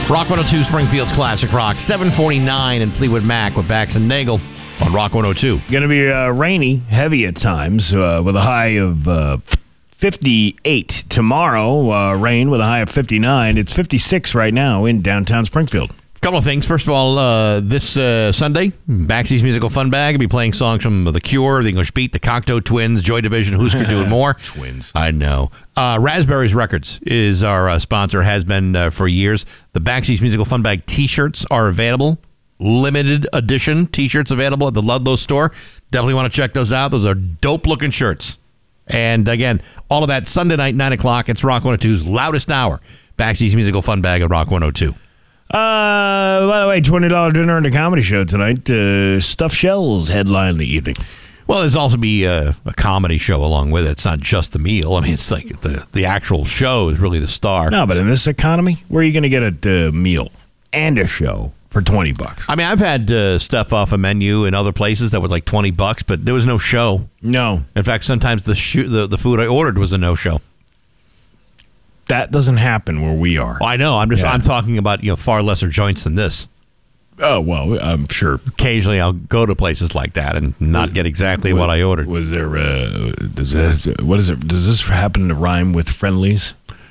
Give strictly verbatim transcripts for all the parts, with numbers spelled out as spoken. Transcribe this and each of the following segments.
Rock one oh two, Springfield's Classic Rock. seven forty-nine in Fleetwood Mac with Bax and Nagel on Rock one oh two. Going to be uh, rainy, heavy at times, uh, with a high of uh, fifty-eight. Tomorrow, uh, rain with a high of fifty-nine. It's fifty-six right now in downtown Springfield. Couple of things. First of all, uh, this uh, Sunday, Baxy's Musical Fun Bag will be playing songs from The Cure, The English Beat, The Cocteau Twins, Joy Division, Husker Du, and more. Twins. I know. Uh, Raspberries Records is our uh, sponsor, has been uh, for years. The Baxy's Musical Fun Bag T-shirts are available. Limited edition T-shirts available at the Ludlow store. Definitely want to check those out. Those are dope-looking shirts. And again, all of that Sunday night, nine o'clock. It's Rock one oh two's loudest hour. Baxy's Musical Fun Bag at Rock one oh two. Uh, by the way, twenty dollars dinner and a comedy show tonight. Uh, Stuffed Shells headline the evening. Well, there's also be a, a comedy show along with it. It's not just the meal. I mean, it's like the, the actual show is really the star. No, but in this economy, where are you going to get a uh, meal and a show for twenty bucks? I mean, I've had uh, stuff off a menu in other places that was like twenty bucks, but there was no show. No. In fact, sometimes the sh- the, the food I ordered was a no-show. That doesn't happen where we are. Oh, I know. I'm just Yeah. I'm talking about, you know, far lesser joints than this. Oh, well, I'm sure. Occasionally, I'll go to places like that and not get exactly what, what I ordered. Was there? Uh, does that, what is it? Does this happen to rhyme with Friendlies?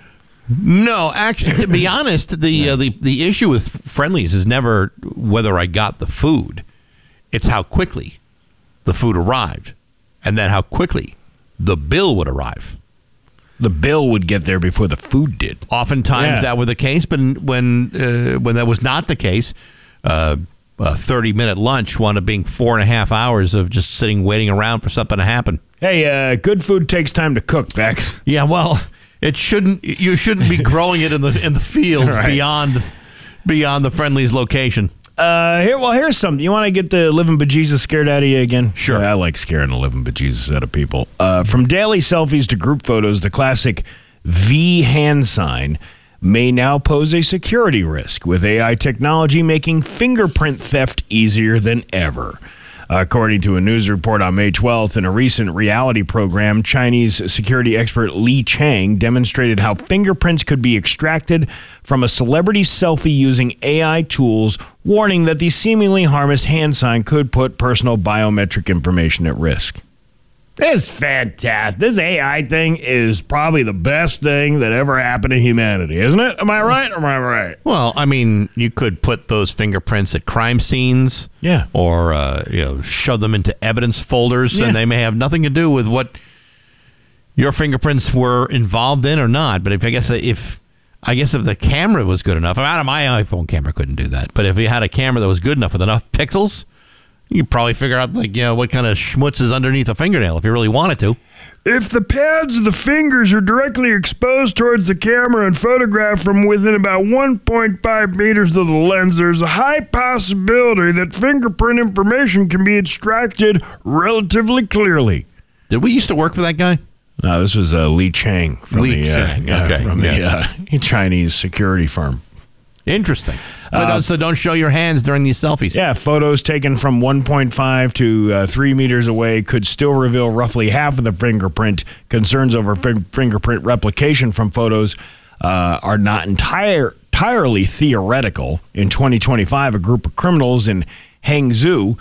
No, actually, to be honest, the yeah. uh, the the issue with Friendlies is never whether I got the food; it's how quickly the food arrived, and then how quickly the bill would arrive. The bill would get there before the food did. Oftentimes yeah. that was the case, but when uh, when that was not the case, uh, a thirty-minute lunch wound up being four and a half hours of just sitting waiting around for something to happen. Hey, uh, good food takes time to cook, Bex. Yeah, well, it shouldn't. You shouldn't be growing it in the in the fields right. beyond beyond the Friendlies location. Uh, here, well, here's something. You want to get the living bejesus scared out of you again? Sure. I like scaring the living bejesus out of people. Uh, from daily selfies to group photos, the classic V hand sign may now pose a security risk, with A I technology making fingerprint theft easier than ever. According to a news report on May twelfth, in a recent reality program, Chinese security expert Li Chang demonstrated how fingerprints could be extracted from a celebrity selfie using A I tools, warning that the seemingly harmless hand sign could put personal biometric information at risk. This is fantastic. This A I thing is probably the best thing that ever happened to humanity, isn't it? Am I right or am I right? Well, I mean, you could put those fingerprints at crime scenes. Yeah. Or, uh, you know, shove them into evidence folders, yeah. and they may have nothing to do with what your fingerprints were involved in or not. But if I guess if I guess if the camera was good enough, I mean, my iPhone camera couldn't do that. But if you had a camera that was good enough with enough pixels, you could probably figure out, like, you know, what kind of schmutz is underneath a fingernail if you really wanted to. If the pads of the fingers are directly exposed towards the camera and photographed from within about one point five meters of the lens, there's a high possibility that fingerprint information can be extracted relatively clearly. Did we used to work for that guy? No, this was uh, Li Chang from Li the, Chang, uh, okay. from yeah. the uh, Chinese security firm. Interesting. So, Uh, don't, so don't show your hands during these selfies. Yeah, photos taken from one point five to uh, three meters away could still reveal roughly half of the fingerprint. Concerns over fin- fingerprint replication from photos uh, are not entire, entirely theoretical. In twenty twenty-five, a group of criminals in Hangzhou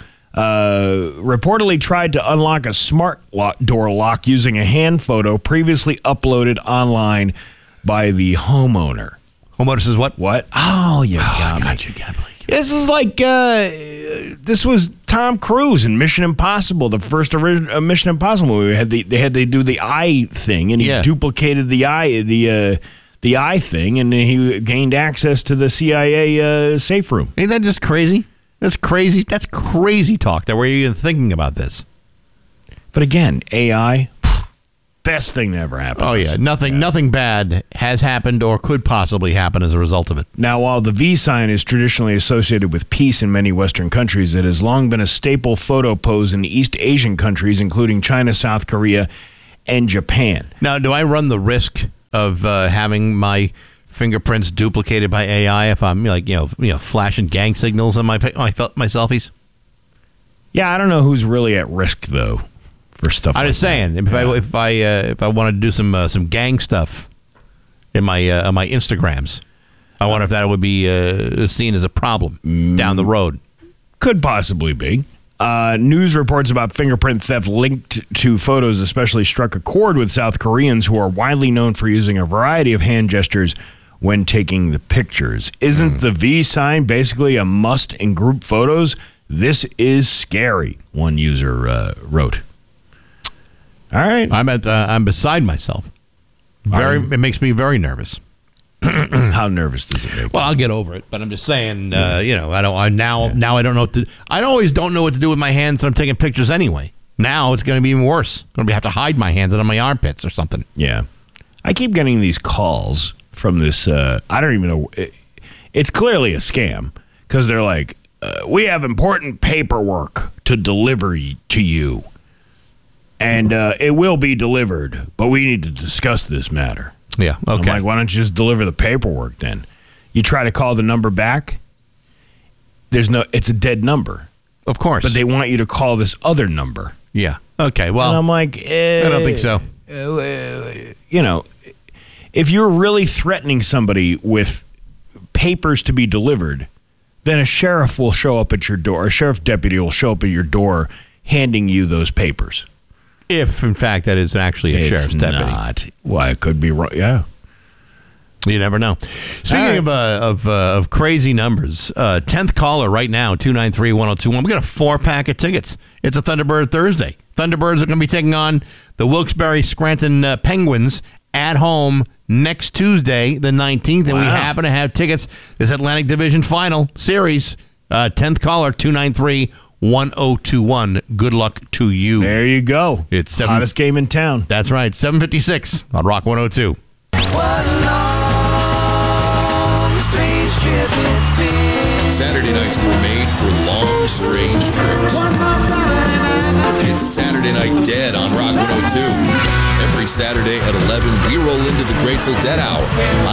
uh, reportedly tried to unlock a smart lock, door lock using a hand photo previously uploaded online by the homeowner. Homeowner says what? What? Oh, you oh, got, got me. you. Can't believe it. This is like, uh, this was Tom Cruise in Mission Impossible, the first original uh, Mission Impossible movie. Had the, they had they do the eye thing, and he Yeah. duplicated the eye, the uh, the eye thing, and then he gained access to the C I A uh, safe room. Ain't that just crazy? That's crazy. That's crazy talk that we're even thinking about this. But again, A I, best thing that ever happened. Oh, yeah. Nothing, yeah. nothing bad has happened or could possibly happen as a result of it. Now, while the V sign is traditionally associated with peace in many Western countries, it has long been a staple photo pose in East Asian countries, including China, South Korea, and Japan. Now, do I run the risk of uh, having my fingerprints duplicated by A I if I'm, like, you know, you know, flashing gang signals on my my, my selfies? Yeah, I don't know who's really at risk, though. For stuff I'm like just saying, that. if yeah. I if I uh, if I wanted to do some uh, some gang stuff in my uh, on my Instagrams, I wonder if that would be uh, seen as a problem mm. down the road. Could possibly be. Uh, news reports about fingerprint theft linked to photos especially struck a chord with South Koreans who are widely known for using a variety of hand gestures when taking the pictures. Isn't mm. the V sign basically a must in group photos? This is scary, one user uh, wrote. All right. I'm at. Uh, I'm beside myself. Very. It makes me very nervous. How nervous does it make? Well, I'll get over it, but I'm just saying. Uh, you know, I don't. I now. Yeah. Now I don't know what to. I always don't know what to do with my hands when I'm taking pictures anyway. Now it's going to be even worse. I'm going to have to hide my hands under my armpits or something. Yeah. I keep getting these calls from this. Uh, I don't even know. It, it's clearly a scam because they're like, uh, "We have important paperwork to deliver to you, and uh, it will be delivered, but we need to discuss this matter." Yeah, okay. I'm like, why don't you just deliver the paperwork then? You try to call the number back, there's no, it's a dead number. Of course. But they want you to call this other number. Yeah, okay, well. And I'm like, eh, I don't think so. Uh, you know, if you're really threatening somebody with papers to be delivered, then a sheriff will show up at your door, a sheriff deputy will show up at your door handing you those papers. If, in fact, that is actually a it's sheriff's deputy. Not. Why, it could be wrong. Yeah. You never know. Speaking right. of uh, of, uh, of crazy numbers, uh, tenth caller right now, two nine three, one oh two one. We got a four-pack of tickets. It's a Thunderbird Thursday. Thunderbirds are going to be taking on the Wilkes-Barre Scranton uh, Penguins at home next Tuesday, the nineteenth. And wow. we happen to have tickets. This Atlantic Division Final Series. Uh, tenth caller, two nine three, one oh two one. Good luck to you. There you go. It's seven, hottest game in town. That's right. seven fifty-six on Rock one oh two. Saturday nights were made for long, strange trips. It's Saturday Night Dead on Rock one oh two. Every Saturday at eleven, we roll into the Grateful Dead Hour.